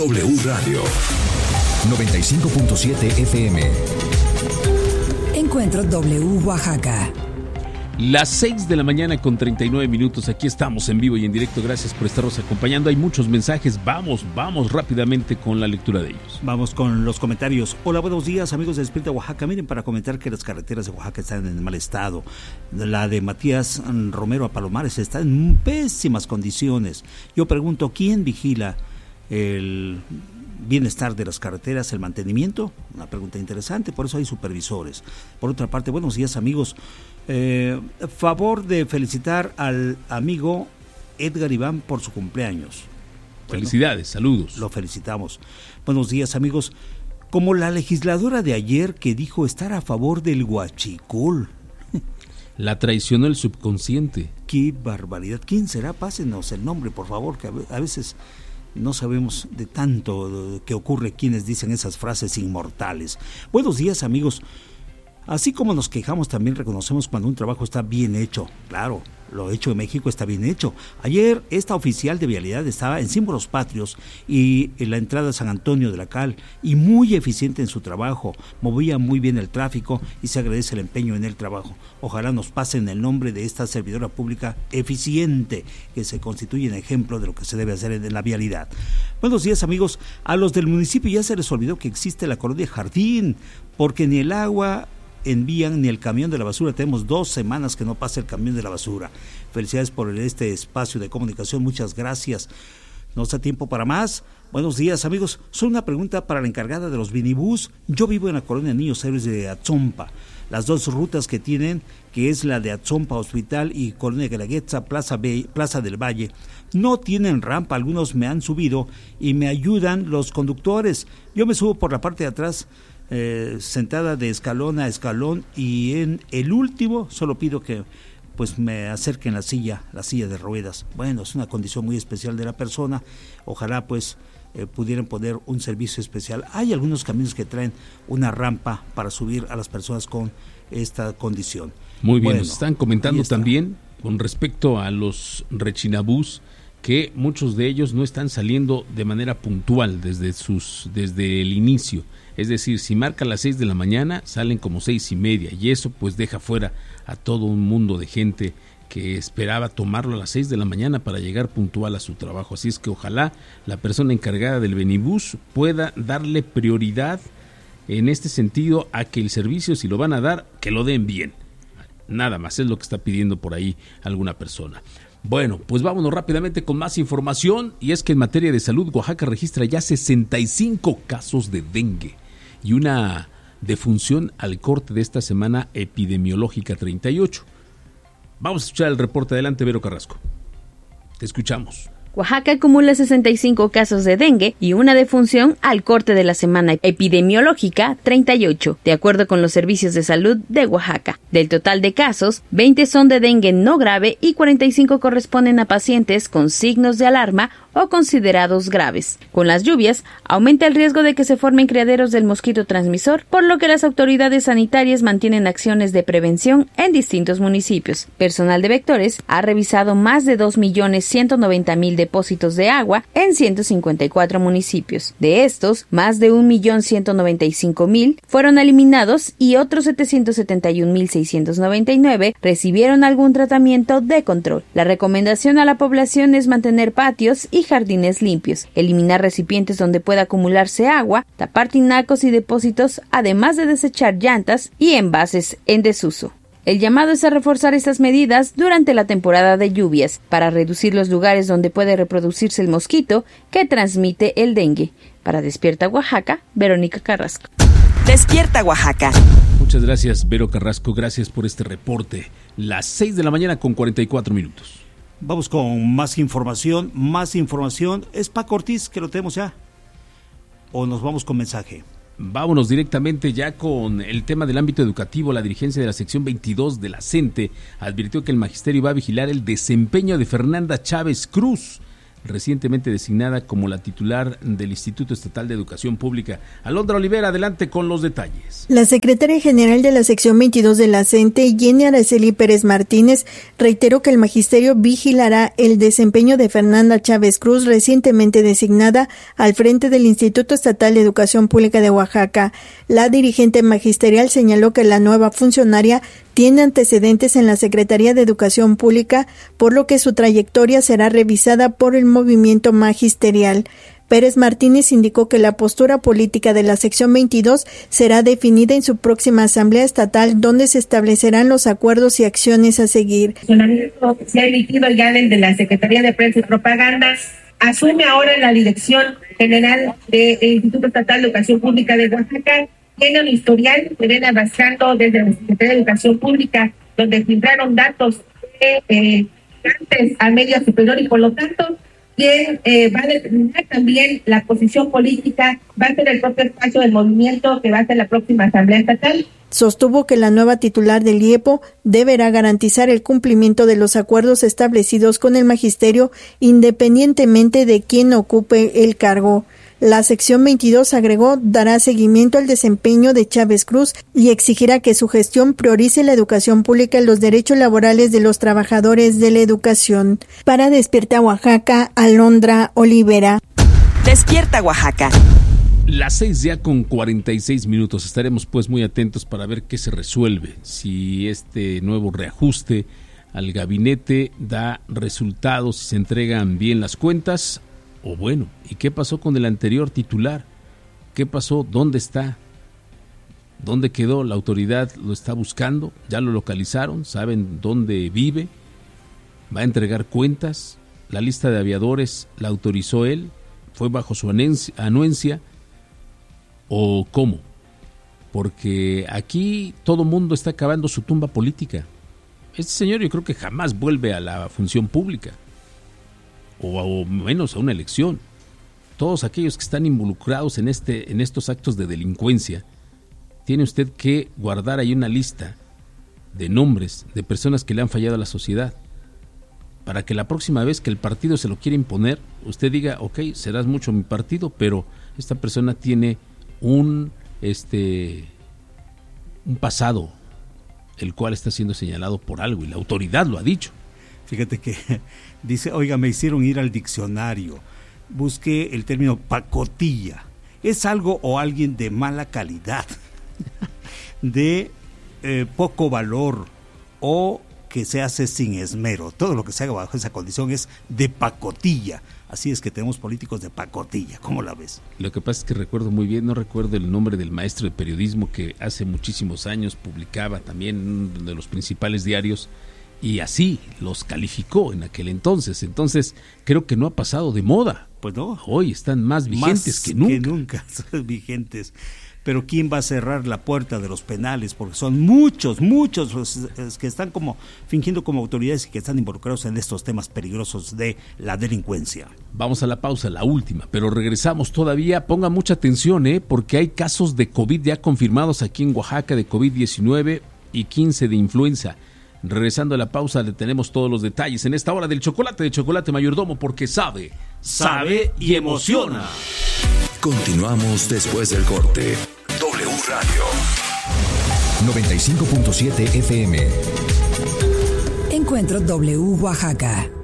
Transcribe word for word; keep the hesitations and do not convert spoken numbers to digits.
W Radio noventa y cinco punto siete F M. Encuentro W Oaxaca. Las seis de la mañana con treinta y nueve minutos, aquí estamos en vivo y en directo, gracias por estarnos acompañando. Hay muchos mensajes, vamos, vamos rápidamente con la lectura de ellos. Vamos con los comentarios. Hola, buenos días amigos de Despierta Oaxaca. Miren, para comentar que las carreteras de Oaxaca están en mal estado. La de Matías Romero a Palomares está en pésimas condiciones. Yo pregunto, ¿quién vigila el bienestar de las carreteras, el mantenimiento? Una pregunta interesante, por eso hay supervisores. Por otra parte, buenos días amigos. Eh, favor de felicitar al amigo Edgar Iván por su cumpleaños. Felicidades, bueno, saludos. Lo felicitamos. Buenos días amigos. Como la legisladora de ayer que dijo estar a favor del huachicol. La traicionó el subconsciente. Qué barbaridad. ¿Quién será? Pásenos el nombre, por favor, que a veces no sabemos de tanto que ocurre quienes dicen esas frases inmortales. Buenos días amigos. Así como nos quejamos, también reconocemos cuando un trabajo está bien hecho. Claro, lo hecho en México está bien hecho. Ayer esta oficial de vialidad estaba en Símbolos Patrios y en la entrada a San Antonio de la Cal, y muy eficiente en su trabajo, movía muy bien el tráfico y se agradece el empeño en el trabajo. Ojalá nos pasen el nombre de esta servidora pública eficiente, que se constituye en ejemplo de lo que se debe hacer en la vialidad. Buenos días amigos. A los del municipio ya se les olvidó que existe la colonia Jardín, porque ni el agua envían ni el camión de la basura. Tenemos dos semanas que no pasa el camión de la basura. Felicidades por este espacio de comunicación, muchas gracias. ¿Nos da tiempo para más? Buenos días amigos, solo una pregunta para la encargada de los minibús. Yo vivo en la colonia Niños Héroes de Atzompa. Las dos rutas que tienen, que es la de Atzompa Hospital y Colonia Guelaguetza, Plaza, Be- Plaza del Valle, no tienen rampa. Algunos me han subido y me ayudan los conductores. Yo me subo por la parte de atrás, Eh, sentada de escalón a escalón, y en el último solo pido que pues me acerquen la silla, la silla de ruedas. Bueno, es una condición muy especial de la persona. Ojalá pues eh, pudieran poner un servicio especial. Hay algunos caminos que traen una rampa para subir a las personas con esta condición. Muy bien, bueno, nos están comentando también con respecto a los rechinabús, que muchos de ellos no están saliendo de manera puntual desde sus desde el inicio. Es decir, si marca las seis de la mañana, salen como seis y media, y eso pues deja fuera a todo un mundo de gente que esperaba tomarlo a las seis de la mañana para llegar puntual a su trabajo. Así es que ojalá la persona encargada del Benibús pueda darle prioridad en este sentido a que el servicio, si lo van a dar, que lo den bien. Nada más, es lo que está pidiendo por ahí alguna persona. Bueno, pues vámonos rápidamente con más información, y es que en materia de salud, Oaxaca registra ya sesenta y cinco casos de dengue y una defunción al corte de esta semana epidemiológica treinta y ocho. Vamos a escuchar el reporte. Adelante, Vero Carrasco. Te escuchamos. Oaxaca acumula sesenta y cinco casos de dengue y una defunción al corte de la semana epidemiológica treinta y ocho, de acuerdo con los servicios de salud de Oaxaca. Del total de casos, veinte son de dengue no grave y cuarenta y cinco corresponden a pacientes con signos de alarma o considerados graves. Con las lluvias, aumenta el riesgo de que se formen criaderos del mosquito transmisor, por lo que las autoridades sanitarias mantienen acciones de prevención en distintos municipios. Personal de Vectores ha revisado más de dos millones ciento noventa mil depósitos de agua en ciento cincuenta y cuatro municipios. De estos, más de un millón ciento noventa y cinco mil fueron eliminados y otros setecientos setenta y un mil seiscientos noventa y nueve recibieron algún tratamiento de control. La recomendación a la población es mantener patios y jardines limpios, eliminar recipientes donde pueda acumularse agua, tapar tinacos y depósitos, además de desechar llantas y envases en desuso. El llamado es a reforzar estas medidas durante la temporada de lluvias para reducir los lugares donde puede reproducirse el mosquito que transmite el dengue. Para Despierta Oaxaca, Verónica Carrasco. Despierta Oaxaca. Muchas gracias, Vero Carrasco, gracias por este reporte. Las seis de la mañana con cuarenta y cuatro minutos. Vamos con más información, más información. ¿Es Paco Ortiz que lo tenemos ya? ¿O nos vamos con mensaje? Vámonos directamente ya con el tema del ámbito educativo. La dirigencia de la sección veintidós de la CENTE advirtió que el magisterio va a vigilar el desempeño de Fernanda Chávez Cruz, recientemente designada como la titular del Instituto Estatal de Educación Pública. Alondra Olivera, adelante con los detalles. La secretaria general de la sección veintidós de la CENTE, Jenny Araceli Pérez Martínez, reiteró que el magisterio vigilará el desempeño de Fernanda Chávez Cruz, recientemente designada al frente del Instituto Estatal de Educación Pública de Oaxaca. La dirigente magisterial señaló que la nueva funcionaria tiene antecedentes en la Secretaría de Educación Pública, por lo que su trayectoria será revisada por el movimiento magisterial. Pérez Martínez indicó que la postura política de la sección veintidós será definida en su próxima asamblea estatal, donde se establecerán los acuerdos y acciones a seguir. Se ha emitido ya desde la Secretaría de Prensa y Propaganda, asume ahora la dirección general del Instituto Estatal de Educación Pública de Oaxaca. Tiene un historial que viene arrastrando desde la Secretaría de Educación Pública, donde filtraron datos de, eh, antes a media superior, y por lo tanto quien eh, va a determinar también la posición política va a ser el propio espacio del movimiento, que va a ser la próxima asamblea estatal. Sostuvo que la nueva titular del I E P O deberá garantizar el cumplimiento de los acuerdos establecidos con el magisterio, independientemente de quién ocupe el cargo. La sección veintidós, agregó, dará seguimiento al desempeño de Chávez Cruz y exigirá que su gestión priorice la educación pública y los derechos laborales de los trabajadores de la educación. Para Despierta Oaxaca, Alondra Olivera. Despierta Oaxaca. Las seis ya con cuarenta y seis minutos. Estaremos pues muy atentos para ver qué se resuelve, si este nuevo reajuste al gabinete da resultados, si se entregan bien las cuentas. O bueno, ¿y qué pasó con el anterior titular? ¿Qué pasó? ¿Dónde está? ¿Dónde quedó? ¿La autoridad lo está buscando? ¿Ya lo localizaron? ¿Saben dónde vive? ¿Va a entregar cuentas? ¿La lista de aviadores la autorizó él? ¿Fue bajo su anuencia? ¿O cómo? Porque aquí todo mundo está acabando su tumba política. Este señor yo creo que jamás vuelve a la función pública. O, o menos a una elección. Todos aquellos que están involucrados en este en estos actos de delincuencia, tiene usted que guardar ahí una lista de nombres de personas que le han fallado a la sociedad, para que la próxima vez que el partido se lo quiera imponer, usted diga, ok, serás mucho mi partido, pero esta persona tiene un este un pasado, el cual está siendo señalado por algo, y la autoridad lo ha dicho. Fíjate que dice, oiga, me hicieron ir al diccionario, busqué el término pacotilla. Es algo o alguien de mala calidad, de eh, poco valor, o que se hace sin esmero. Todo lo que se haga bajo esa condición es de pacotilla. Así es que tenemos políticos de pacotilla. ¿Cómo la ves? Lo que pasa es que recuerdo muy bien, no recuerdo el nombre del maestro de periodismo que hace muchísimos años publicaba también en uno de los principales diarios, y así los calificó en aquel entonces. Entonces, creo que no ha pasado de moda. Pues no. Hoy están más vigentes más que nunca. que nunca, son vigentes. Pero ¿quién va a cerrar la puerta de los penales? Porque son muchos, muchos los que están como fingiendo como autoridades y que están involucrados en estos temas peligrosos de la delincuencia. Vamos a la pausa, la última, pero regresamos todavía. Ponga mucha atención, ¿eh? Porque hay casos de COVID ya confirmados aquí en Oaxaca, de COVID diecinueve y quince de influenza. Regresando a la pausa, le tenemos todos los detalles en esta hora del chocolate de Chocolate Mayordomo, porque sabe, sabe y emociona. Continuamos después del corte. W Radio noventa y cinco punto siete F M. Encuentro W Oaxaca.